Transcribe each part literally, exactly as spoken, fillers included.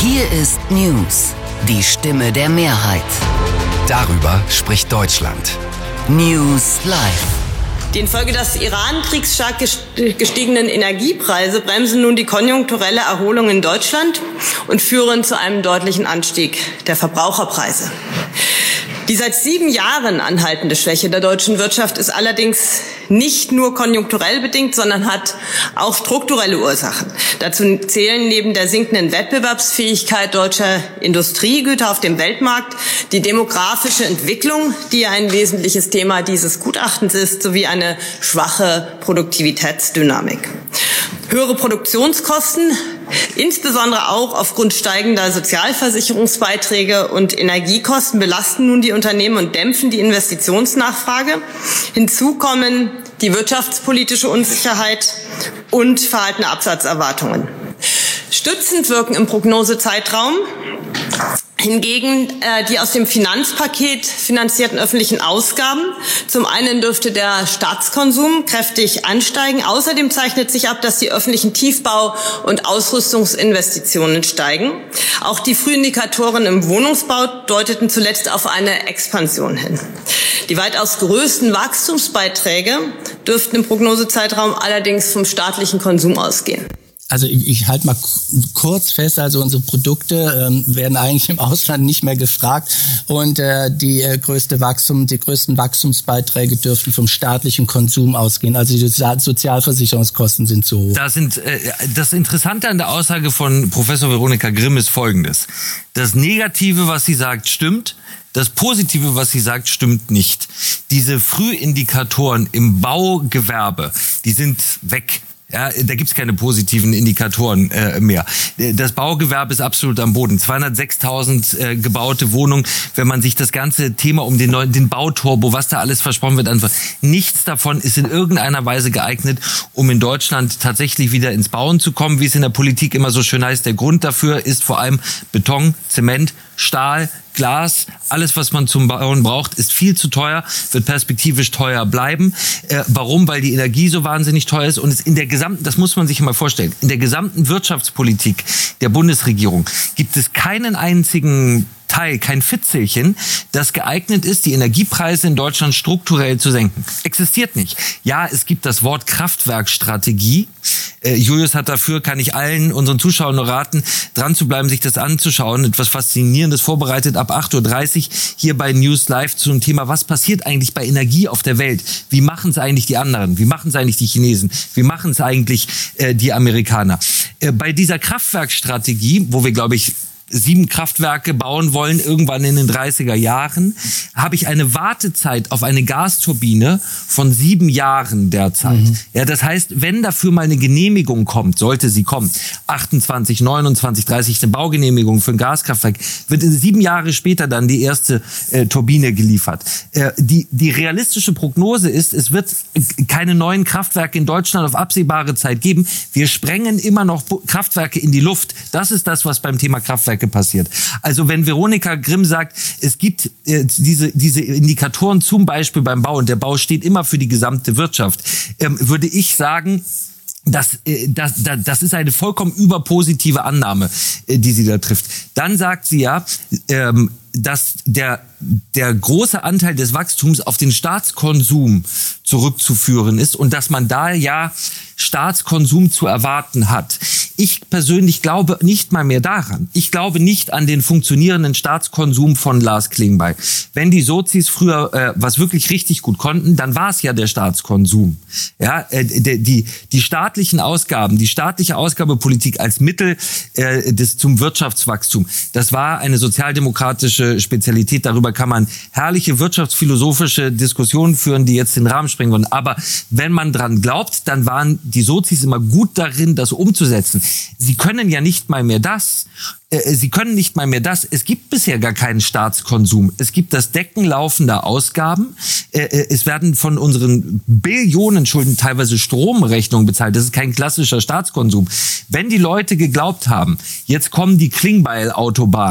Hier ist News, die Stimme der Mehrheit. Darüber spricht Deutschland. News Live. Die infolge des Iran-Kriegs stark gestiegenen Energiepreise bremsen nun die konjunkturelle Erholung in Deutschland und führen zu einem deutlichen Anstieg der Verbraucherpreise. Die seit sieben Jahren anhaltende Schwäche der deutschen Wirtschaft ist allerdings nicht nur konjunkturell bedingt, sondern hat auch strukturelle Ursachen. Dazu zählen neben der sinkenden Wettbewerbsfähigkeit deutscher Industriegüter auf dem Weltmarkt die demografische Entwicklung, die ein wesentliches Thema dieses Gutachtens ist, sowie eine schwache Produktivitätsdynamik. Höhere Produktionskosten, insbesondere auch aufgrund steigender Sozialversicherungsbeiträge und Energiekosten, belasten nun die Unternehmen und dämpfen die Investitionsnachfrage. Hinzu kommen die wirtschaftspolitische Unsicherheit und verhaltene Absatzerwartungen. Stützend wirken im Prognosezeitraum hingegen äh, die aus dem Finanzpaket finanzierten öffentlichen Ausgaben. Zum einen dürfte der Staatskonsum kräftig ansteigen. Außerdem zeichnet sich ab, dass die öffentlichen Tiefbau- und Ausrüstungsinvestitionen steigen. Auch die Frühindikatoren im Wohnungsbau deuteten zuletzt auf eine Expansion hin. Die weitaus größten Wachstumsbeiträge dürften im Prognosezeitraum allerdings vom staatlichen Konsum ausgehen. Also ich, ich halte mal kurz fest, also unsere Produkte ähm, werden eigentlich im Ausland nicht mehr gefragt und äh, die äh, größte Wachstum, die größten Wachstumsbeiträge dürften vom staatlichen Konsum ausgehen. Also die Sozial- Sozialversicherungskosten sind zu hoch. Da sind, äh, das Interessante an der Aussage von Professor Veronika Grimm ist Folgendes. Das Negative, was sie sagt, stimmt. Das Positive, was sie sagt, stimmt nicht. Diese Frühindikatoren im Baugewerbe, die sind weg. Ja, da gibt's keine positiven Indikatoren äh, mehr. Das Baugewerbe ist absolut am Boden. zweihundertsechstausend äh, gebaute Wohnungen. Wenn man sich das ganze Thema um den neuen, den Bauturbo, was da alles versprochen wird, anschaut, nichts davon ist in irgendeiner Weise geeignet, um in Deutschland tatsächlich wieder ins Bauen zu kommen, wie es in der Politik immer so schön heißt. Der Grund dafür ist vor allem Beton, Zement, Stahl, Glas, alles, was man zum Bauen braucht, ist viel zu teuer, wird perspektivisch teuer bleiben. Äh, warum? Weil die Energie so wahnsinnig teuer ist und es in der gesamten, das muss man sich mal vorstellen, in der gesamten Wirtschaftspolitik der Bundesregierung gibt es keinen einzigen Teil, kein Fitzelchen, das geeignet ist, die Energiepreise in Deutschland strukturell zu senken. Existiert nicht. Ja, es gibt das Wort Kraftwerkstrategie. Äh, Julius hat dafür, kann ich allen unseren Zuschauern nur raten, dran zu bleiben, sich das anzuschauen. Etwas Faszinierendes vorbereitet ab acht Uhr dreißig hier bei News Live zum Thema, was passiert eigentlich bei Energie auf der Welt? Wie machen es eigentlich die anderen? Wie machen es eigentlich die Chinesen? Wie machen es eigentlich äh, die Amerikaner? Äh, bei dieser Kraftwerkstrategie, wo wir, glaube ich, sieben Kraftwerke bauen wollen, irgendwann in den dreißiger Jahren, habe ich eine Wartezeit auf eine Gasturbine von sieben Jahren derzeit. Mhm. Ja, das heißt, wenn dafür mal eine Genehmigung kommt, sollte sie kommen, achtundzwanzig, neunundzwanzig, dreißig, eine Baugenehmigung für ein Gaskraftwerk, wird sieben Jahre später dann die erste äh, Turbine geliefert. Äh, die, die realistische Prognose ist, es wird keine neuen Kraftwerke in Deutschland auf absehbare Zeit geben. Wir sprengen immer noch Kraftwerke in die Luft. Das ist das, was beim Thema Kraftwerke passiert. Also wenn Veronika Grimm sagt, es gibt äh, diese diese Indikatoren zum Beispiel beim Bau und der Bau steht immer für die gesamte Wirtschaft, ähm, würde ich sagen, Das, das, das ist eine vollkommen überpositive Annahme, die sie da trifft. Dann sagt sie ja, ähm, dass der, der große Anteil des Wachstums auf den Staatskonsum zurückzuführen ist und dass man da ja Staatskonsum zu erwarten hat. Ich persönlich glaube nicht mal mehr daran. Ich glaube nicht an den funktionierenden Staatskonsum von Lars Klingbeil. Wenn die Sozis früher äh, was wirklich richtig gut konnten, dann war es ja der Staatskonsum. Ja, äh, die, die, die staatlichen Ausgaben, die staatliche Ausgabepolitik als Mittel äh, des zum Wirtschaftswachstum, das war eine sozialdemokratische Spezialität. Darüber kann man herrliche wirtschaftsphilosophische Diskussionen führen, die jetzt den Rahmen sprengen wollen. Aber wenn man dran glaubt, dann waren die Sozis immer gut darin, das umzusetzen. Sie können ja nicht mal mehr das. Äh, sie können nicht mal mehr das. Es gibt bisher gar keinen Staatskonsum. Es gibt das Decken laufender Ausgaben. Äh, es werden von unseren Billionen Schulden teilweise Stromrechnungen bezahlt. Das ist kein klassischer Staatskonsum. Wenn die Leute geglaubt haben, jetzt kommen die Klingbeil-Autobahnen,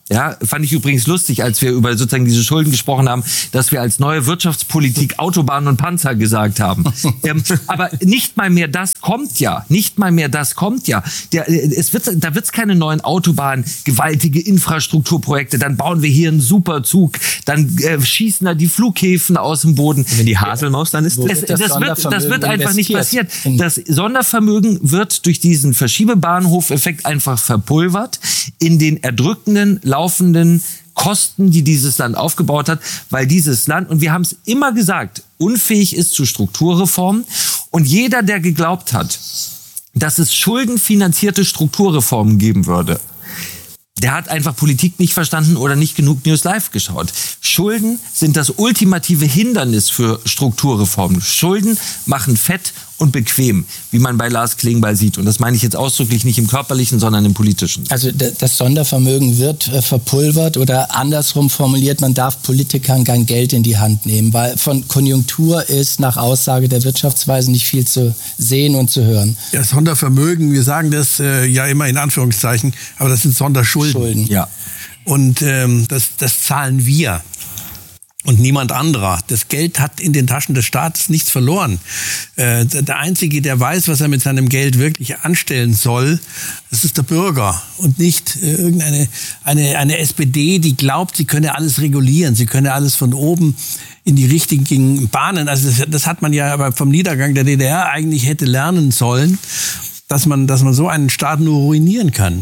Ja, fand ich übrigens lustig, als wir über sozusagen diese Schulden gesprochen haben, dass wir als neue Wirtschaftspolitik Autobahnen und Panzer gesagt haben. ähm, aber nicht mal mehr das kommt ja. Nicht mal mehr das kommt ja. Der, es wird, da wird es keine neuen Autobahnen, gewaltige Infrastrukturprojekte. Dann bauen wir hier einen Superzug. Dann äh, schießen da die Flughäfen aus dem Boden. Wenn die Haselmaus dann ist, es, das, das, wird, das wird einfach nicht passieren. In Das Sondervermögen wird durch diesen Verschiebebahnhof-Effekt einfach verpulvert in den erdrückenden, laufenden Kosten, die dieses Land aufgebaut hat, weil dieses Land, und wir haben es immer gesagt, unfähig ist zu Strukturreformen. Und jeder, der geglaubt hat, dass es schuldenfinanzierte Strukturreformen geben würde, der hat einfach Politik nicht verstanden oder nicht genug News Live geschaut. Schulden sind das ultimative Hindernis für Strukturreformen. Schulden machen fett und bequem, wie man bei Lars Klingbeil sieht. Und das meine ich jetzt ausdrücklich nicht im körperlichen, sondern im politischen. Also das Sondervermögen wird äh, verpulvert oder andersrum formuliert, man darf Politikern kein Geld in die Hand nehmen, weil von Konjunktur ist nach Aussage der Wirtschaftsweise nicht viel zu sehen und zu hören. Ja, Sondervermögen, wir sagen das äh, ja immer in Anführungszeichen, aber das sind Sonderschulden. Schulden. Ja. Und ähm, das, das zahlen wir. Und niemand anderer. Das Geld hat in den Taschen des Staates nichts verloren. Äh, der Einzige, der weiß, was er mit seinem Geld wirklich anstellen soll, das ist der Bürger und nicht äh, irgendeine eine, eine S P D, die glaubt, sie könne alles regulieren, sie könne alles von oben in die richtigen Bahnen. Also das, das hat man ja aber vom Niedergang der D D R eigentlich hätte lernen sollen, dass man, dass man so einen Staat nur ruinieren kann.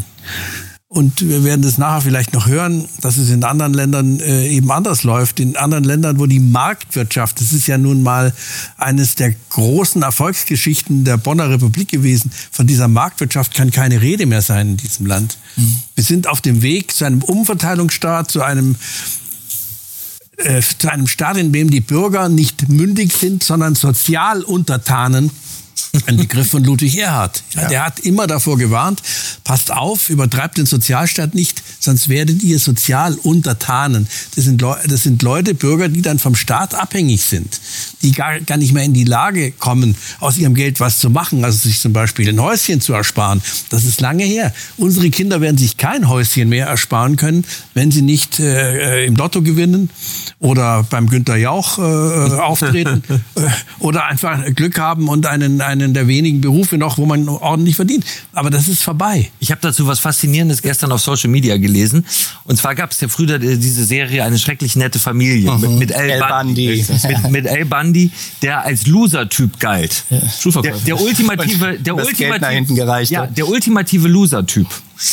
Und wir werden das nachher vielleicht noch hören, dass es in anderen Ländern äh, eben anders läuft. In anderen Ländern, wo die Marktwirtschaft, das ist ja nun mal eines der großen Erfolgsgeschichten der Bonner Republik gewesen, von dieser Marktwirtschaft kann keine Rede mehr sein in diesem Land. Mhm. Wir sind auf dem Weg zu einem Umverteilungsstaat, zu einem äh, zu einem Staat, in dem die Bürger nicht mündig sind, sondern Sozialuntertanen. Ein Begriff von Ludwig Erhard. Ja, ja. Der hat immer davor gewarnt, passt auf, übertreibt den Sozialstaat nicht, sonst werdet ihr Sozialuntertanen. Das sind, Leu- das sind Leute, Bürger, die dann vom Staat abhängig sind, die gar, gar nicht mehr in die Lage kommen, aus ihrem Geld was zu machen, also sich zum Beispiel ein Häuschen zu ersparen. Das ist lange her. Unsere Kinder werden sich kein Häuschen mehr ersparen können, wenn sie nicht äh, im Lotto gewinnen oder beim Günther Jauch äh, auftreten äh, oder einfach Glück haben und einen, einen der wenigen Berufe noch, wo man ordentlich verdient. Aber das ist vorbei. Ich habe dazu was Faszinierendes gestern auf Social Media gelesen. Und zwar gab es ja früher diese Serie Eine schrecklich nette Familie mhm. mit, mit Al Bundy. mit, mit Al Bundy, der als Loser-Typ galt. Ja. Der, der ultimative, der ultimative, ja, der ultimative Loser-Typ.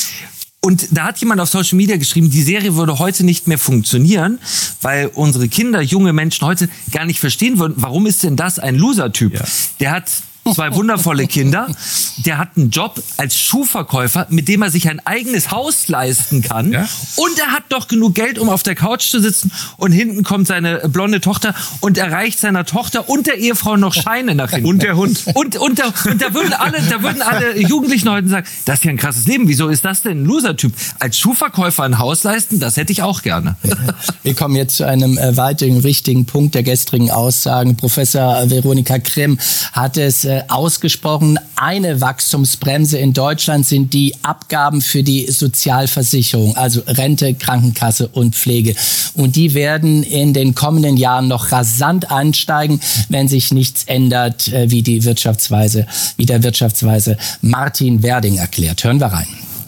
Und da hat jemand auf Social Media geschrieben, die Serie würde heute nicht mehr funktionieren, weil unsere Kinder, junge Menschen heute gar nicht verstehen würden, warum ist denn das ein Loser-Typ? Ja. Der hat zwei wundervolle Kinder, der hat einen Job als Schuhverkäufer, mit dem er sich ein eigenes Haus leisten kann. Ja? Und er hat doch genug Geld, um auf der Couch zu sitzen, und hinten kommt seine blonde Tochter und erreicht seiner Tochter und der Ehefrau noch Scheine nach hinten. Und der Hund. Und, und, da, und da würden alle, da würden alle Jugendlichen heute sagen, das ist ja ein krasses Leben. Wieso ist das denn ein Loser-Typ? Als Schuhverkäufer ein Haus leisten, das hätte ich auch gerne. Wir kommen jetzt zu einem äh, weiteren wichtigen Punkt der gestrigen Aussagen. Professor Veronika Grimm hat es äh, ausgesprochen, eine Wachstumsbremse in Deutschland sind die Abgaben für die Sozialversicherung, also Rente, Krankenkasse und Pflege. Und die werden in den kommenden Jahren noch rasant ansteigen, wenn sich nichts ändert, äh, wie die Wirtschaftsweise, wie der Wirtschaftsweise Martin Werding erklärt. Hören wir rein.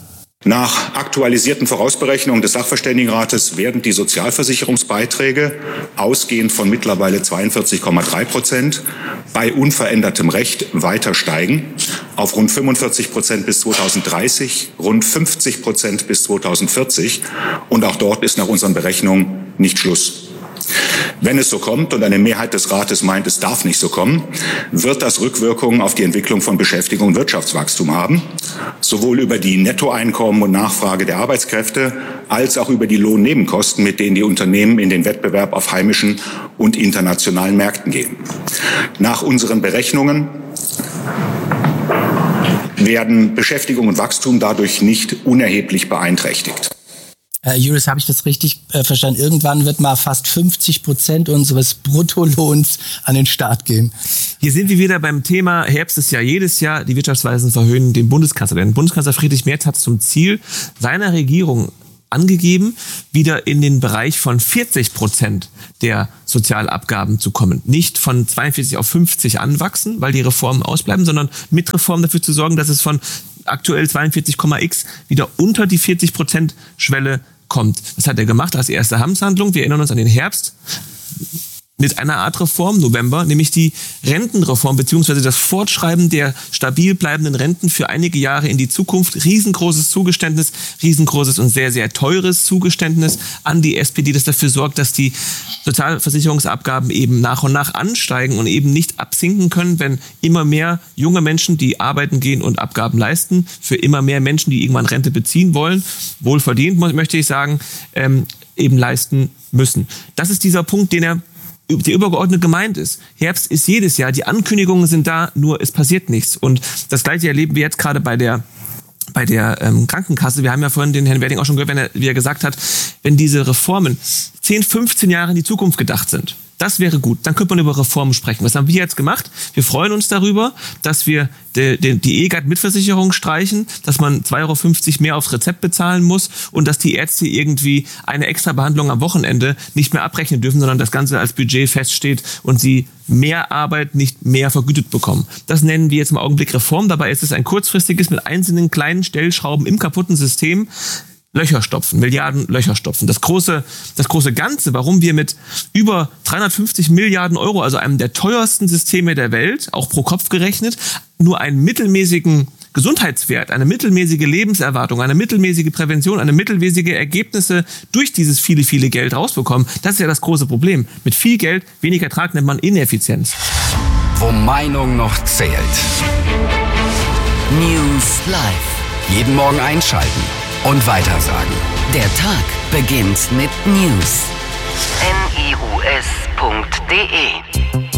Nach aktualisierten Vorausberechnungen des Sachverständigenrates werden die Sozialversicherungsbeiträge ausgehend von mittlerweile zweiundvierzig Komma drei Prozent bei unverändertem Recht weiter steigen auf rund fünfundvierzig Prozent bis zweitausenddreißig, rund fünfzig Prozent bis zweitausendvierzig. Und auch dort ist nach unseren Berechnungen nicht Schluss. Wenn es so kommt, und eine Mehrheit des Rates meint, es darf nicht so kommen, wird das Rückwirkungen auf die Entwicklung von Beschäftigung und Wirtschaftswachstum haben, sowohl über die Nettoeinkommen und Nachfrage der Arbeitskräfte als auch über die Lohnnebenkosten, mit denen die Unternehmen in den Wettbewerb auf heimischen und internationalen Märkten gehen. Nach unseren Berechnungen werden Beschäftigung und Wachstum dadurch nicht unerheblich beeinträchtigt. Herr Juris, habe ich das richtig äh, verstanden? Irgendwann wird mal fast fünfzig Prozent unseres Bruttolohns an den Staat gehen. Hier sind wir wieder beim Thema, Herbst ist ja jedes Jahr, die Wirtschaftsweisen verhöhnen den Bundeskanzler. Denn Bundeskanzler Friedrich Merz hat zum Ziel seiner Regierung angegeben, wieder in den Bereich von vierzig Prozent der Sozialabgaben zu kommen. Nicht von zweiundvierzig auf fünfzig anwachsen, weil die Reformen ausbleiben, sondern mit Reformen dafür zu sorgen, dass es von aktuell zweiundvierzig Komma x wieder unter die vierzig Prozent Schwelle kommt. Das hat er gemacht als erste Amtshandlung. Wir erinnern uns an den Herbst mit einer Art Reform, November, nämlich die Rentenreform beziehungsweise das Fortschreiben der stabil bleibenden Renten für einige Jahre in die Zukunft. Riesengroßes Zugeständnis, riesengroßes und sehr, sehr teures Zugeständnis an die S P D, das dafür sorgt, dass die Sozialversicherungsabgaben eben nach und nach ansteigen und eben nicht absinken können, wenn immer mehr junge Menschen, die arbeiten gehen und Abgaben leisten, für immer mehr Menschen, die irgendwann Rente beziehen wollen, wohlverdient, möchte ich sagen, ähm, eben leisten müssen. Das ist dieser Punkt, den er der übergeordnet gemeint ist. Herbst ist jedes Jahr, die Ankündigungen sind da, nur es passiert nichts. Und das Gleiche erleben wir jetzt gerade bei der bei der ähm, Krankenkasse. Wir haben ja vorhin den Herrn Werding auch schon gehört, wenn er, wie er gesagt hat, wenn diese Reformen zehn, fünfzehn Jahre in die Zukunft gedacht sind, das wäre gut. Dann könnte man über Reformen sprechen. Was haben wir jetzt gemacht? Wir freuen uns darüber, dass wir die, die, die E G A T-Mitversicherung streichen, dass man zwei Euro fünfzig mehr aufs Rezept bezahlen muss und dass die Ärzte irgendwie eine extra Behandlung am Wochenende nicht mehr abrechnen dürfen, sondern das Ganze als Budget feststeht und sie mehr Arbeit nicht mehr vergütet bekommen. Das nennen wir jetzt im Augenblick Reform. Dabei ist es ein kurzfristiges mit einzelnen kleinen Stellschrauben im kaputten System Löcher stopfen, Milliarden Löcher stopfen. Das große, das große Ganze, warum wir mit über dreihundertfünfzig Milliarden Euro, also einem der teuersten Systeme der Welt, auch pro Kopf gerechnet, nur einen mittelmäßigen Gesundheitswert, eine mittelmäßige Lebenserwartung, eine mittelmäßige Prävention, eine mittelmäßige Ergebnisse durch dieses viele, viele Geld rausbekommen. Das ist ja das große Problem. Mit viel Geld, wenig Ertrag nennt man Ineffizienz. Wo Meinung noch zählt. News Live. Jeden Morgen einschalten und weitersagen. Der Tag beginnt mit News. N I U S punkt D E